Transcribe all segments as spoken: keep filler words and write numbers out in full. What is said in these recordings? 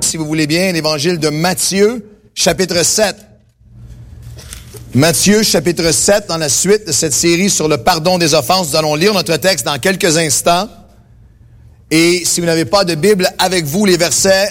si vous voulez bien, l'évangile de Matthieu, chapitre sept. Matthieu, chapitre sept, dans la suite de cette série sur le pardon des offenses. Nous allons lire notre texte dans quelques instants. Et si vous n'avez pas de Bible avec vous, les versets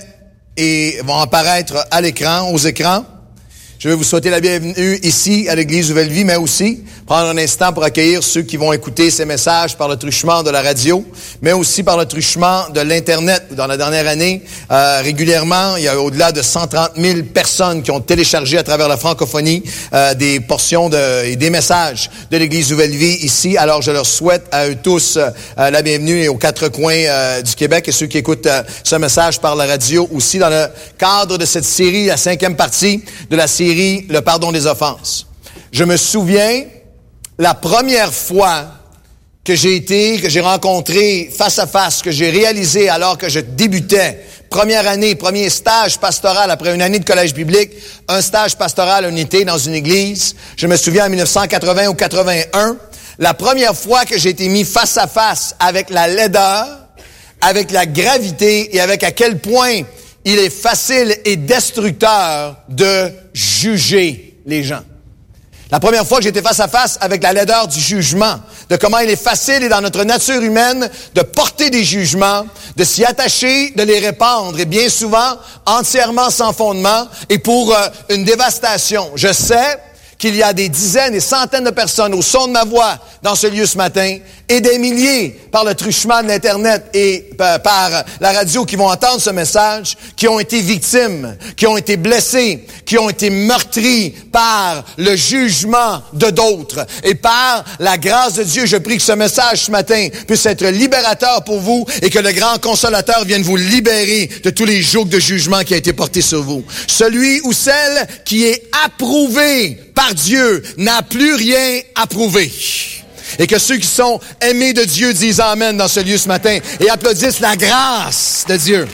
et vont apparaître à l'écran, aux écrans. Je vais vous souhaiter la bienvenue ici à l'Église Nouvelle Vie, mais aussi prendre un instant pour accueillir ceux qui vont écouter ces messages par le truchement de la radio, mais aussi par le truchement de l'Internet. Dans la dernière année, euh, régulièrement, il y a au-delà de cent trente mille personnes qui ont téléchargé à travers la francophonie euh, des portions de, et des messages de l'Église Nouvelle Vie ici. Alors, je leur souhaite à eux tous euh, la bienvenue et aux quatre coins euh, du Québec et ceux qui écoutent euh, ce message par la radio aussi dans le cadre de cette série, la cinquième partie de la série Le pardon des offenses. Je me souviens, la première fois que j'ai été, que j'ai rencontré face à face, que j'ai réalisé alors que je débutais, première année, premier stage pastoral après une année de collège biblique, un stage pastoral, un été dans une église. Je me souviens en dix-neuf cent quatre-vingts ou quatre-vingt-un, la première fois que j'ai été mis face à face avec la laideur, avec la gravité et avec à quel point il est facile et destructeur de juger les gens. La première fois que j'étais face à face avec la laideur du jugement, de comment il est facile et dans notre nature humaine de porter des jugements, de s'y attacher, de les répandre, et bien souvent entièrement sans fondement et pour euh, une dévastation. Je sais qu'il y a des dizaines et centaines de personnes au son de ma voix dans ce lieu ce matin et des milliers par le truchement de l'Internet et par la radio qui vont entendre ce message, qui ont été victimes, qui ont été blessés, qui ont été meurtris par le jugement de d'autres. Et par la grâce de Dieu, je prie que ce message ce matin puisse être libérateur pour vous et que le grand consolateur vienne vous libérer de tous les jougs de jugement qui a été porté sur vous. Celui ou celle qui est approuvé par Dieu n'a plus rien à prouver. Et que ceux qui sont aimés de Dieu disent Amen dans ce lieu ce matin et applaudissent la grâce de Dieu.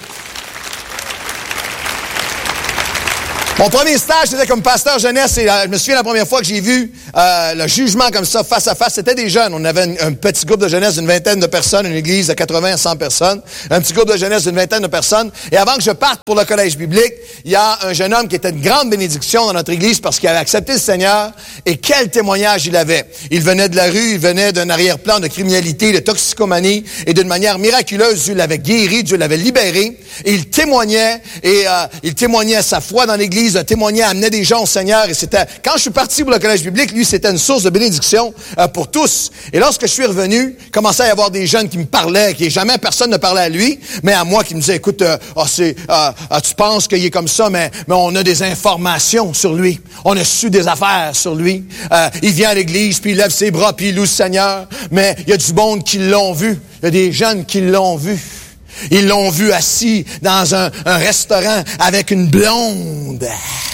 Mon premier stage, c'était comme pasteur jeunesse et euh, je me souviens la première fois que j'ai vu euh, le jugement comme ça, face à face, c'était des jeunes. On avait un, un petit groupe de jeunesse d'une vingtaine de personnes, une église de quatre-vingts à cent personnes, un petit groupe de jeunesse d'une vingtaine de personnes. Et avant que je parte pour le collège biblique, il y a un jeune homme qui était une grande bénédiction dans notre église parce qu'il avait accepté le Seigneur et quel témoignage il avait. Il venait de la rue, il venait d'un arrière-plan de criminalité, de toxicomanie et d'une manière miraculeuse, Dieu l'avait guéri, Dieu l'avait libéré et il témoignait et euh, il témoignait sa foi dans l'église, de témoigner, amener des gens au Seigneur. Et c'était, quand je suis parti pour le collège biblique, lui, c'était une source de bénédiction euh, pour tous. Et lorsque je suis revenu, il commençait à y avoir des jeunes qui me parlaient, qui jamais personne ne parlait à lui, mais à moi qui me disaient, écoute, euh, oh, c'est, euh, euh, tu penses qu'il est comme ça, mais, mais on a des informations sur lui. On a su des affaires sur lui. Euh, il vient à l'église, puis il lève ses bras, puis il loue le Seigneur. Mais il y a du monde qui l'ont vu. Il y a des jeunes qui l'ont vu. Ils l'ont vu assis dans un, un restaurant avec une blonde.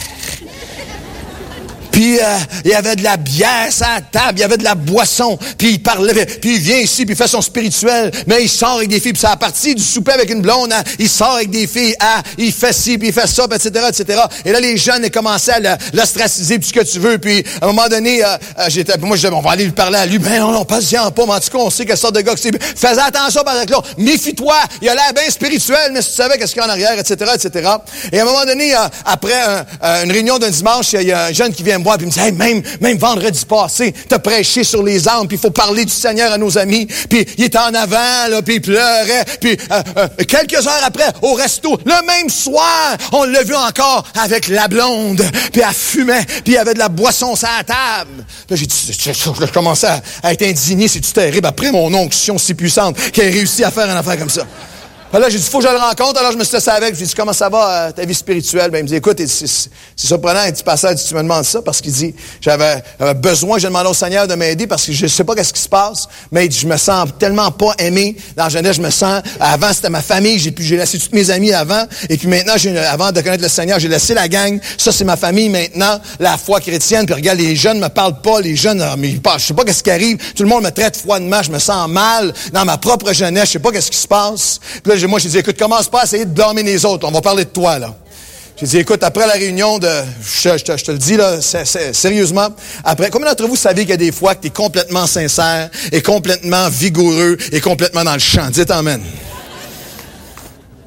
Puis euh, il y avait de la bière sur la table, il y avait de la boisson, puis il parlait, puis il vient ici, puis il fait son spirituel, mais il sort avec des filles, puis c'est à partir du souper avec une blonde, hein, il sort avec des filles, ah, il fait ci, puis il fait ça, et cetera, et cetera. Et là, les jeunes ils commençaient à l'ostraciser, puis ce que tu veux, puis à un moment donné, euh, j'étais, moi je disais, on va aller lui parler à lui, ben non, non, patient pas, mais en tout cas, on sait quelle sorte de gars que c'est. Fais attention par exemple, méfie-toi, il a l'air bien spirituel, mais si tu savais qu'est-ce qu'il y a en arrière, et cetera, et cetera. Et à un moment donné, euh, après un, euh, une réunion d'un dimanche, il y a un jeune qui vient me voir, puis il me dit, hey, même, même vendredi passé, t'as prêché sur les âmes, puis il faut parler du Seigneur à nos amis, puis il était en avant, là, puis il pleurait, puis euh, euh, quelques heures après, au resto, le même soir, on l'a vu encore avec la blonde, puis elle fumait, puis il y avait de la boisson sur la table. Là, j'ai dit, je, je, je commençais à, à être indigné, c'est-tu terrible, après mon onction si puissante, qui a réussi à faire une affaire comme ça. Là, j'ai dit, il faut que je le rencontre. Alors, je me suis laissé avec. J'ai dit, comment ça va, euh, ta vie spirituelle? Ben, il me dit, écoute, c'est, c'est, c'est surprenant. Il dit, pasteur, tu me demandes ça parce qu'il dit, j'avais, j'avais besoin, j'ai demandé au Seigneur de m'aider parce que je sais pas qu'est-ce qui se passe. Mais il dit, je me sens tellement pas aimé. Dans la jeunesse, je me sens, avant, c'était ma famille. J'ai pu, j'ai laissé tous mes amis avant. Et puis maintenant, j'ai, avant de connaître le Seigneur, j'ai laissé la gang. Ça, c'est ma famille maintenant. La foi chrétienne. Puis regarde, les jeunes me parlent pas. Les jeunes, mais ils parlent, je sais pas qu'est-ce qui arrive. Tout le monde me traite froidement. Je me sens mal dans ma propre jeunesse. Je sais pas qu'est-ce qui se passe. Puis là, moi, j'ai dit, écoute, commence pas à essayer de blâmer les autres. On va parler de toi, là. J'ai dit, écoute, après la réunion de... Je, je, je te le dis, là, c'est, c'est, sérieusement, après, combien d'entre vous savez qu'il y a des fois que tu es complètement sincère et complètement vigoureux et complètement dans le champ? Dites amen.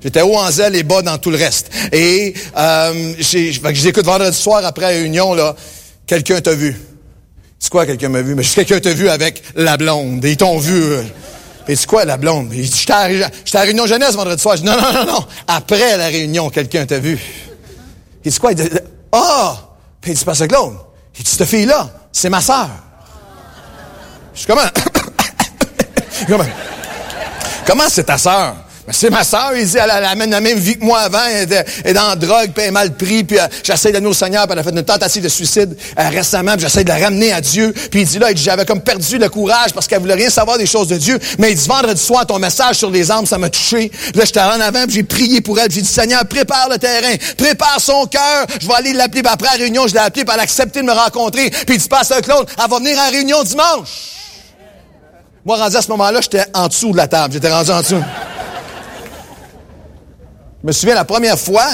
J'étais haut en zèle et bas dans tout le reste. Et euh, j'ai, fait que j'écoute vendredi soir après la réunion, là, quelqu'un t'a vu. C'est quoi quelqu'un m'a vu? Mais quelqu'un t'a vu avec la blonde. Et ils t'ont vu. Euh, et c'est quoi la blonde? J'étais à, j'étais à la réunion jeunesse vendredi soir. Je dis non, non, non, non. Après la réunion, quelqu'un t'a vu. Et c'est quoi? Ah! Oh! Puis il dit, c'est Claude. Il dit, cette fille-là, c'est ma sœur. Je suis comment? comment? Comment c'est ta sœur? Ben, c'est ma sœur, il dit, elle, elle amène la même vie que moi avant, elle, elle, elle est dans la drogue, puis elle est mal pris, puis euh, j'essaie d'amener au Seigneur, puis elle a fait une tentative de suicide euh, récemment, puis j'essaie de la ramener à Dieu. Puis il dit là, il dit, j'avais comme perdu le courage parce qu'elle voulait rien savoir des choses de Dieu. Mais il dit, vendredi soir, ton message sur les âmes, ça m'a touché. Puis là, j'étais en avant, puis j'ai prié pour elle, puis j'ai dit, Seigneur, prépare le terrain, prépare son cœur. Je vais aller l'appeler, puis après la réunion, je l'ai appelée, puis elle a accepté de me rencontrer. Puis il dit, Pasteur Claude, elle va venir à la réunion dimanche. Moi, rendu à ce moment-là, j'étais en dessous de la table. J'étais rendu en dessous. Je me souviens la première fois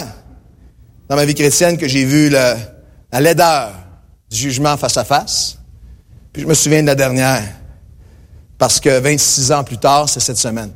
dans ma vie chrétienne que j'ai vu le, la laideur du jugement face à face. Puis je me souviens de la dernière. Parce que vingt-six ans plus tard, c'est cette semaine.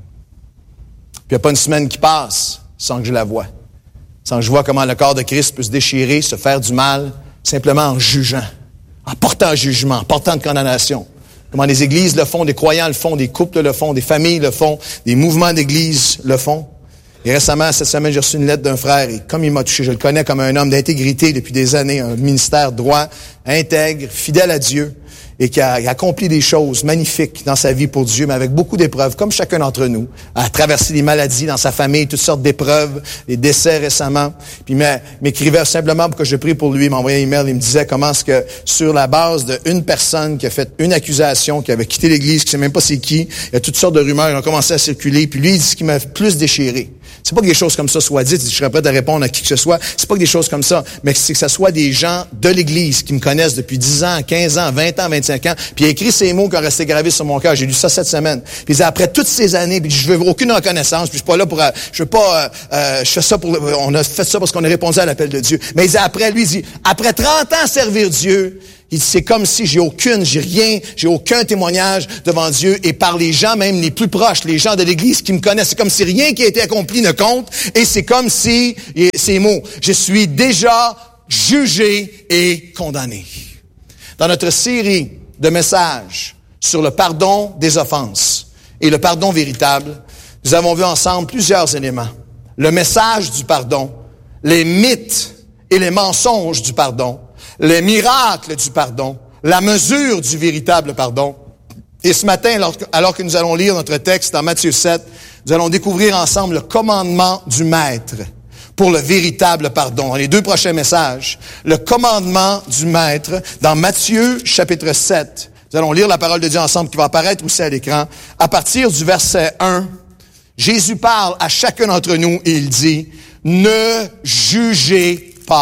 Puis il n'y a pas une semaine qui passe sans que je la voie. Sans que je vois comment le corps de Christ peut se déchirer, se faire du mal, simplement en jugeant, en portant jugement, en portant de condamnation. Comment les églises le font, des croyants le font, des couples le font, des familles le font, des mouvements d'église le font. Et récemment, cette semaine, j'ai reçu une lettre d'un frère et comme il m'a touché, je le connais comme un homme d'intégrité depuis des années, un ministère droit, intègre, fidèle à Dieu et qui a, qui a accompli des choses magnifiques dans sa vie pour Dieu, mais avec beaucoup d'épreuves, comme chacun d'entre nous, a traversé des maladies dans sa famille, toutes sortes d'épreuves, des décès récemment. Puis il m'écrivait simplement pour que je prie pour lui, il m'envoyait un email, il me disait comment est-ce que sur la base d'une personne qui a fait une accusation, qui avait quitté l'Église, qui ne sait même pas c'est qui, il y a toutes sortes de rumeurs qui ont commencé à circuler, puis lui, il dit ce qui m'a plus déchiré. C'est pas que des choses comme ça soient dites, je serais prêt à répondre à qui que ce soit. C'est pas que des choses comme ça, mais c'est que ce soit des gens de l'Église qui me connaissent depuis dix ans, quinze ans, vingt ans, vingt-cinq ans. Puis il a écrit ces mots qui ont resté gravés sur mon cœur. J'ai lu ça cette semaine. Puis il dit, après toutes ces années, puis je veux aucune reconnaissance, puis je suis pas là pour, je veux pas, euh, je fais ça pour, on a fait ça parce qu'on a répondu à l'appel de Dieu. Mais il dit, après, lui, il dit, après trente ans à servir Dieu, il dit, c'est comme si j'ai aucune, j'ai rien, j'ai aucun témoignage devant Dieu et par les gens même les plus proches, les gens de l'Église qui me connaissent. C'est comme si rien qui a été accompli ne compte et c'est comme si, ces mots, je suis déjà jugé et condamné. Dans notre série de messages sur le pardon des offenses et le pardon véritable, nous avons vu ensemble plusieurs éléments. Le message du pardon, les mythes et les mensonges du pardon, les miracles du pardon, la mesure du véritable pardon. Et ce matin, alors, alors que nous allons lire notre texte dans Matthieu sept, nous allons découvrir ensemble le commandement du Maître pour le véritable pardon. Dans les deux prochains messages, le commandement du Maître dans Matthieu chapitre sept. Nous allons lire la parole de Dieu ensemble qui va apparaître aussi à l'écran. À partir du verset un, Jésus parle à chacun d'entre nous et il dit, « Ne jugez pas. »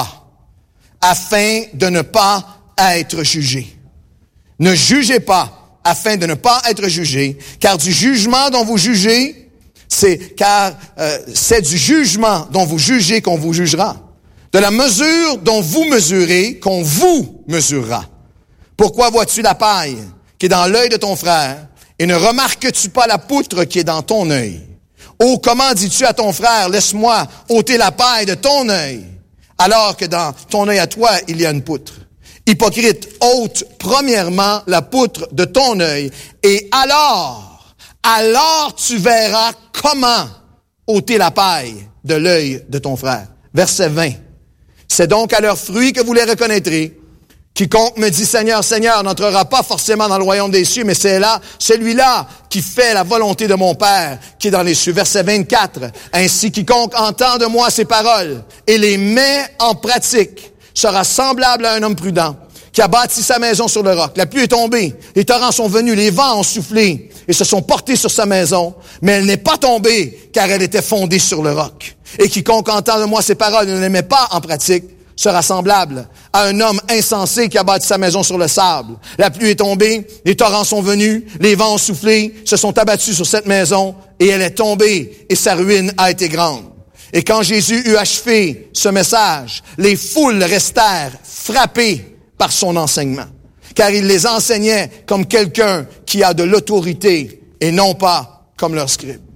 afin de ne pas être jugé. Ne jugez pas, afin de ne pas être jugé, car du jugement dont vous jugez, c'est car euh, c'est du jugement dont vous jugez qu'on vous jugera. De la mesure dont vous mesurez, qu'on vous mesurera. Pourquoi vois-tu la paille qui est dans l'œil de ton frère, et ne remarques-tu pas la poutre qui est dans ton œil? Oh, comment dis-tu à ton frère, laisse-moi ôter la paille de ton œil, alors que dans ton œil à toi, il y a une poutre. Hypocrite, ôte premièrement la poutre de ton œil, et alors, alors tu verras comment ôter la paille de l'œil de ton frère. Verset vingt. C'est donc à leurs fruits que vous les reconnaîtrez. Quiconque me dit Seigneur, Seigneur n'entrera pas forcément dans le royaume des cieux, mais c'est là, celui-là qui fait la volonté de mon Père qui est dans les cieux. Verset vingt-quatre. Ainsi, quiconque entend de moi ces paroles et les met en pratique sera semblable à un homme prudent qui a bâti sa maison sur le roc. La pluie est tombée, les torrents sont venus, les vents ont soufflé et se sont portés sur sa maison, mais elle n'est pas tombée car elle était fondée sur le roc. Et quiconque entend de moi ces paroles et ne les met pas en pratique sera semblable à un homme insensé qui a bâti sa maison sur le sable. La pluie est tombée, les torrents sont venus, les vents ont soufflé, se sont abattus sur cette maison, et elle est tombée, et sa ruine a été grande. Et quand Jésus eut achevé ce message, les foules restèrent frappées par son enseignement, car il les enseignait comme quelqu'un qui a de l'autorité, et non pas comme leur scribe.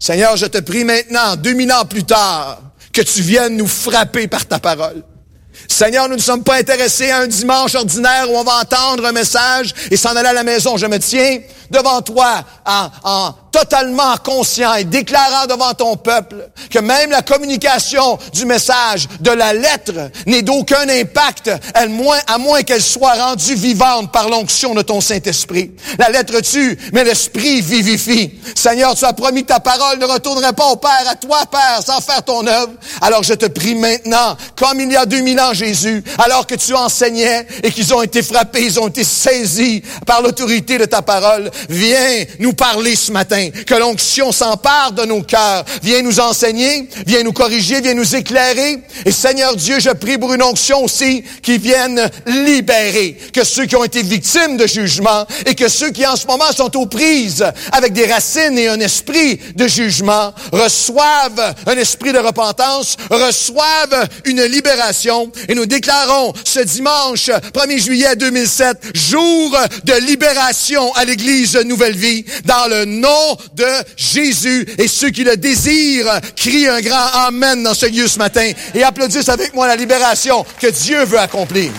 Seigneur, je te prie maintenant, deux mille ans plus tard, que tu viennes nous frapper par ta parole. Seigneur, nous ne sommes pas intéressés à un dimanche ordinaire où on va entendre un message et s'en aller à la maison. Je me tiens devant toi en, en totalement conscient et déclarant devant ton peuple que même la communication du message, de la lettre, n'est d'aucun impact, à moins, à moins qu'elle soit rendue vivante par l'onction de ton Saint-Esprit. La lettre tue, mais l'Esprit vivifie. Seigneur, tu as promis que ta parole ne retournerait pas au Père, à toi, Père, sans faire ton œuvre. Alors je te prie maintenant, comme il y a deux mille ans, Jésus, alors que tu enseignais et qu'ils ont été frappés, ils ont été saisis par l'autorité de ta parole, viens nous parler ce matin, que l'onction s'empare de nos cœurs, viens nous enseigner, viens nous corriger, viens nous éclairer. Et Seigneur Dieu, je prie pour une onction aussi qui vienne libérer, que ceux qui ont été victimes de jugement et que ceux qui en ce moment sont aux prises avec des racines et un esprit de jugement reçoivent un esprit de repentance, reçoivent une libération. Et nous déclarons ce dimanche premier juillet deux mille sept, jour de libération à l'Église Nouvelle Vie, dans le nom de Jésus. Et ceux qui le désirent crient un grand amen dans ce lieu ce matin et applaudissent avec moi la libération que Dieu veut accomplir.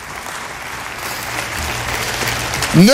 Ne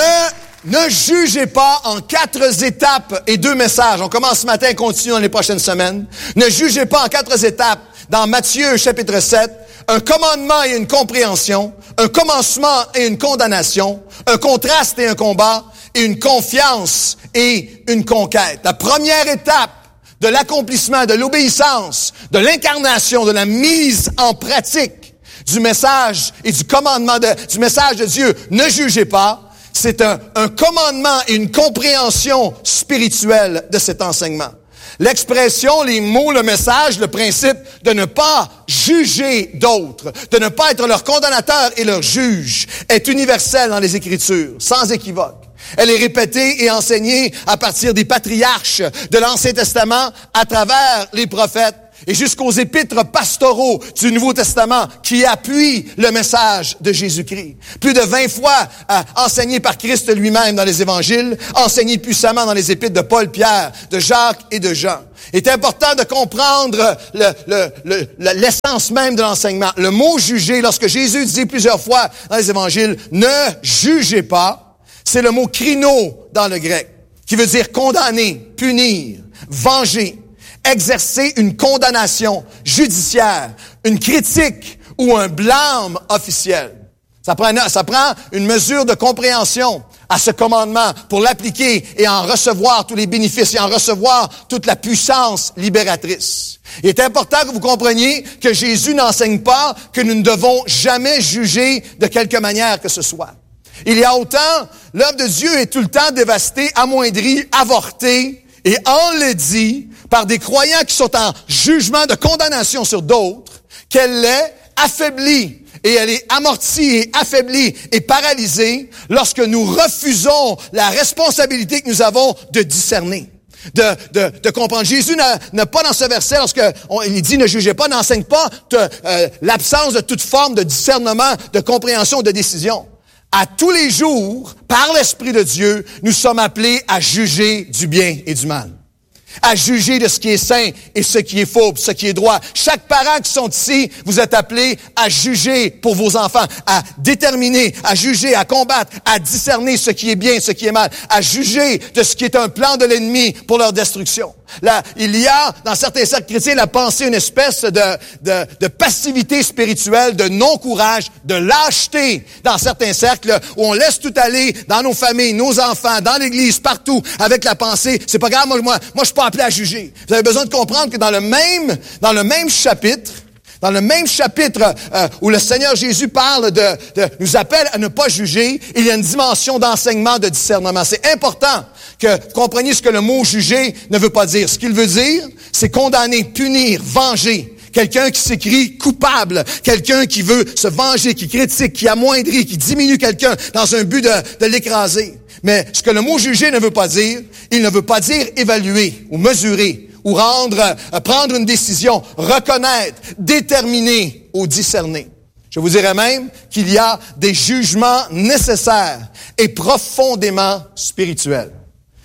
Ne jugez pas en quatre étapes et deux messages. On commence ce matin et continue dans les prochaines semaines. Ne jugez pas en quatre étapes. Dans Matthieu chapitre sept, un commandement et une compréhension, un commencement et une condamnation, un contraste et un combat, et une confiance et une conquête. La première étape de l'accomplissement, de l'obéissance, de l'incarnation, de la mise en pratique du message et du commandement de, du message de Dieu, ne jugez pas. C'est un, un commandement et une compréhension spirituelle de cet enseignement. L'expression, les mots, le message, le principe de ne pas juger d'autres, de ne pas être leur condamnateur et leur juge, est universel dans les Écritures, sans équivoque. Elle est répétée et enseignée à partir des patriarches de l'Ancien Testament à travers les prophètes et jusqu'aux épîtres pastoraux du Nouveau Testament qui appuient le message de Jésus-Christ. Plus de vingt fois euh, enseigné par Christ lui-même dans les évangiles, enseigné puissamment dans les épîtres de Paul, Pierre, de Jacques et de Jean. Il est important de comprendre le, le, le, l'essence même de l'enseignement. Le mot « juger », lorsque Jésus dit plusieurs fois dans les évangiles « ne jugez pas », c'est le mot « krino » dans le grec, qui veut dire condamner, punir, venger, exercer une condamnation judiciaire, une critique ou un blâme officiel. Ça prend, ça prend une mesure de compréhension à ce commandement pour l'appliquer et en recevoir tous les bénéfices et en recevoir toute la puissance libératrice. Il est important que vous compreniez que Jésus n'enseigne pas que nous ne devons jamais juger de quelque manière que ce soit. Il y a autant, l'œuvre de Dieu est tout le temps dévastée, amoindrie, avortée et enlaidie par des croyants qui sont en jugement de condamnation sur d'autres, qu'elle l'est affaiblie. Et elle est amortie et affaiblie et paralysée lorsque nous refusons la responsabilité que nous avons de discerner, de, de, de comprendre. Jésus n'a, n'a pas dans ce verset, lorsqu'il dit « ne jugez pas », n'enseigne pas de, euh, l'absence de toute forme de discernement, de compréhension, de décision. À tous les jours, par l'Esprit de Dieu, nous sommes appelés à juger du bien et du mal. À juger de ce qui est sain et ce qui est faux, ce qui est droit. Chaque parent qui sont ici, vous êtes appelés à juger pour vos enfants, à déterminer, à juger, à combattre, à discerner ce qui est bien, ce qui est mal, à juger de ce qui est un plan de l'ennemi pour leur destruction. Là, il y a, dans certains cercles chrétiens, la pensée, une espèce de, de, de passivité spirituelle, de non-courage, de lâcheté dans certains cercles où on laisse tout aller dans nos familles, nos enfants, dans l'Église, partout, avec la pensée, c'est pas grave, moi, moi, moi je suis pas appelé à juger. Vous avez besoin de comprendre que dans le même, dans le même chapitre, Dans le même chapitre euh, où le Seigneur Jésus parle de, de, nous appelle à ne pas juger, il y a une dimension d'enseignement, de discernement. C'est important que vous compreniez ce que le mot juger ne veut pas dire. Ce qu'il veut dire, c'est condamner, punir, venger. Quelqu'un qui s'écrit coupable, quelqu'un qui veut se venger, qui critique, qui amoindrit, qui diminue quelqu'un dans un but de, de l'écraser. Mais ce que le mot juger ne veut pas dire, il ne veut pas dire évaluer ou mesurer ou rendre, euh, prendre une décision, reconnaître, déterminer ou discerner. Je vous dirais même qu'il y a des jugements nécessaires et profondément spirituels.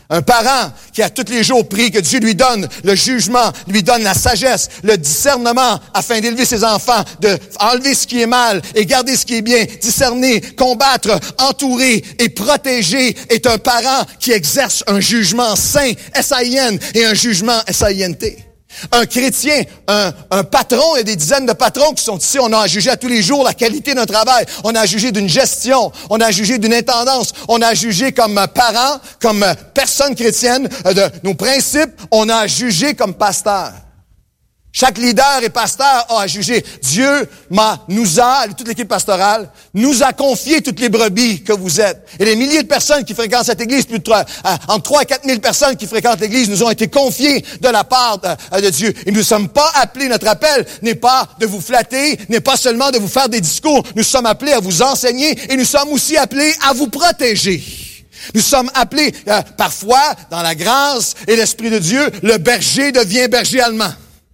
Un parent qui a tous les jours prie que Dieu lui donne le jugement, lui donne la sagesse, le discernement afin d'élever ses enfants, de enlever ce qui est mal et garder ce qui est bien, discerner, combattre, entourer et protéger est un parent qui exerce un jugement saint, S A I N, et un jugement S A I N T. Un chrétien, un, un patron, il y a des dizaines de patrons qui sont ici. On a à juger à tous les jours la qualité d'un travail. On a à juger d'une gestion. On a à juger d'une intendance. On a à juger comme parents, comme personne chrétienne, de nos principes. On a à juger comme pasteur. Chaque leader et pasteur a à juger. Dieu m'a, nous a, toute l'équipe pastorale, nous a confié toutes les brebis que vous êtes. Et les milliers de personnes qui fréquentent cette église, plus de trois, euh, entre trois et quatre mille personnes qui fréquentent l'église, nous ont été confiées de la part de, de Dieu. Et nous ne sommes pas appelés, notre appel n'est pas de vous flatter, n'est pas seulement de vous faire des discours. Nous sommes appelés à vous enseigner et nous sommes aussi appelés à vous protéger. Nous sommes appelés, euh, parfois, dans la grâce et l'Esprit de Dieu, le berger devient berger allemand.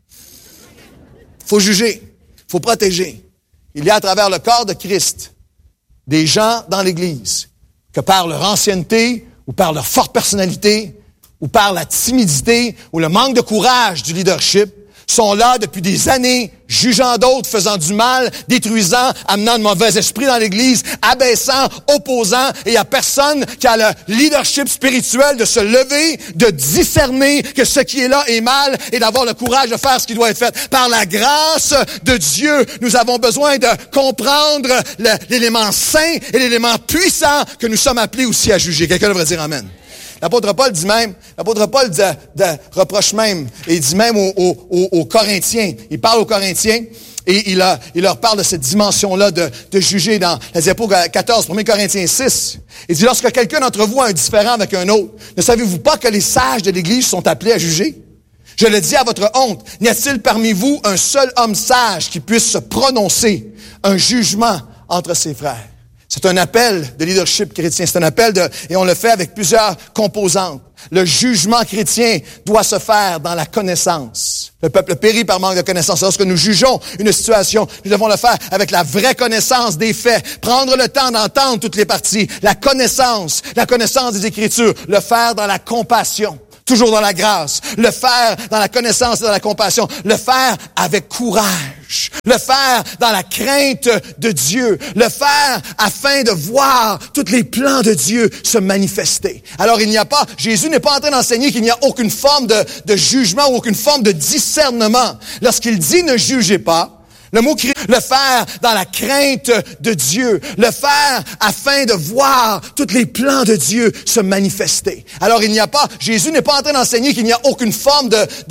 Faut juger, faut protéger. Il y a à travers le corps de Christ des gens dans l'Église que par leur ancienneté ou par leur forte personnalité ou par la timidité ou le manque de courage du leadership sont là depuis des années, jugeant d'autres, faisant du mal, détruisant, amenant de mauvais esprits dans l'Église, abaissant, opposant, et il n'y a personne qui a le leadership spirituel de se lever, de discerner que ce qui est là est mal et d'avoir le courage de faire ce qui doit être fait. Par la grâce de Dieu, nous avons besoin de comprendre le, l'élément saint et l'élément puissant que nous sommes appelés aussi à juger. Quelqu'un devrait dire amen. L'apôtre Paul dit même, l'apôtre Paul de, de, reproche même, et il dit même aux, aux, aux Corinthiens, il parle aux Corinthiens, et il, a, il leur parle de cette dimension-là de, de juger dans la diapo quatorze, premier Corinthiens six. Il dit, lorsque quelqu'un d'entre vous a un différend avec un autre, ne savez-vous pas que les sages de l'Église sont appelés à juger? Je le dis à votre honte, n'y a-t-il parmi vous un seul homme sage qui puisse se prononcer un jugement entre ses frères? C'est un appel de leadership chrétien. C'est un appel de, et on le fait avec plusieurs composantes. Le jugement chrétien doit se faire dans la connaissance. Le peuple périt par manque de connaissance. Lorsque nous jugeons une situation, nous devons le faire avec la vraie connaissance des faits. Prendre le temps d'entendre toutes les parties. La connaissance, la connaissance des Écritures. Le faire dans la compassion. Toujours dans la grâce, le faire dans la connaissance et dans la compassion, le faire avec courage, le faire dans la crainte de Dieu, le faire afin de voir tous les plans de Dieu se manifester. Alors il n'y a pas, Jésus n'est pas en train d'enseigner qu'il n'y a aucune forme de, de jugement ou aucune forme de discernement. Lorsqu'il dit ne jugez pas, le mot crie, le faire dans la crainte de Dieu, le faire afin de voir tous les plans de Dieu se manifester. Alors il n'y a pas, Jésus n'est pas en train d'enseigner qu'il n'y a aucune forme de, de